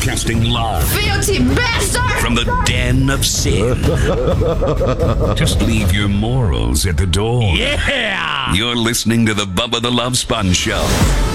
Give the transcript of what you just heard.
Broadcasting live Filthy bastard! from the den of sin. Just leave your morals at the door. Yeah! You're listening to the Bubba the Love Sponge Show.